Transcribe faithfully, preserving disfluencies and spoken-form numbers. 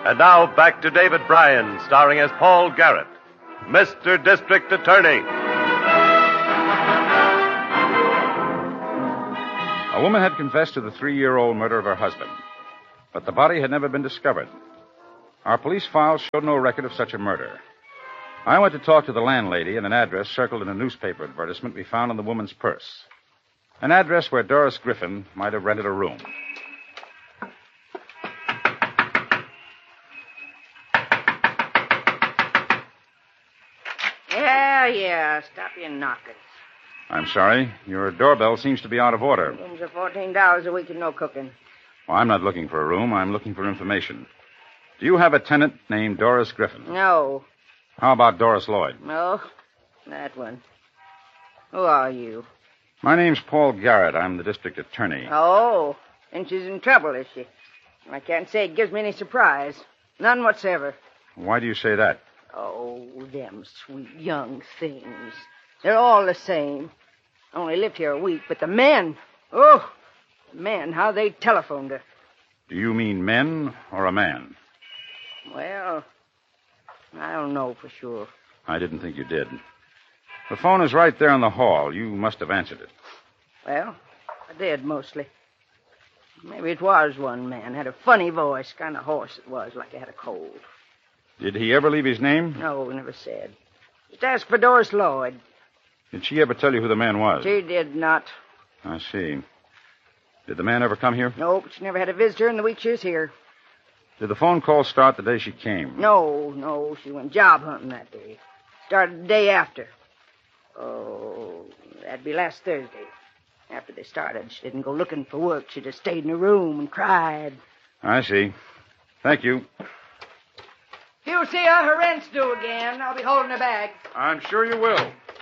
And now back to David Bryan, starring as Paul Garrett, Mister District Attorney. A woman had confessed to the three-year-old murder of her husband, but the body had never been discovered. Our police files showed no record of such a murder. I went to talk to the landlady, and an address circled in a newspaper advertisement we found in the woman's purse. An address where Doris Griffin might have rented a room. Yeah, yeah, stop your knocking. I'm sorry. Your doorbell seems to be out of order. Rooms are fourteen dollars a week and no cooking. Well, I'm not looking for a room. I'm looking for information. Do you have a tenant named Doris Griffin? No. How about Doris Lloyd? No, that one. Who are you? My name's Paul Garrett. I'm the district attorney. Oh, and she's in trouble, is she? I can't say it gives me any surprise. None whatsoever. Why do you say that? Oh, them sweet young things. They're all the same. Only lived here a week, but the men, oh, the men, how they telephoned her. Do you mean men or a man? Well, I don't know for sure. I didn't think you did. The phone is right there in the hall. You must have answered it. Well, I did, mostly. Maybe it was one man. Had a funny voice, kind of hoarse it was, like he had a cold. Did he ever leave his name? No, never said. Just ask for Doris Lloyd. Did she ever tell you who the man was? She did not. I see. Did the man ever come here? No, but she never had a visitor in the week she was here. Did the phone call start the day she came? No, no, she went job hunting that day. Started the day after. Oh, that'd be last Thursday. After they started, she didn't go looking for work. She just stayed in her room and cried. I see. Thank you. If you'll see her, her rent's due again. I'll be holding her back. I'm sure you will.